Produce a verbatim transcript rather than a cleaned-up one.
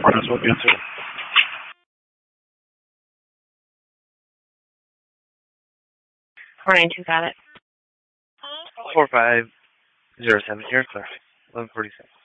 That's what answer. four nine two, got it. four five zero seven, you're clear. eleven forty-seven.